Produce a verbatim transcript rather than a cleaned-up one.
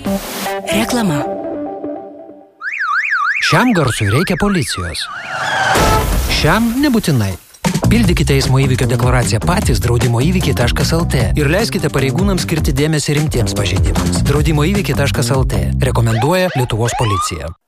Reklama. Šiam garsui reikia policijos. Šiam nebūtinai. Pildykite eismo įvykio deklaraciją patys draudimo įvykiai taškas lt ir leiskite pareigūnams skirti dėmesį rimtiems pažeidimams. draudimo įvykiai taškas lt rekomenduoja Lietuvos policija.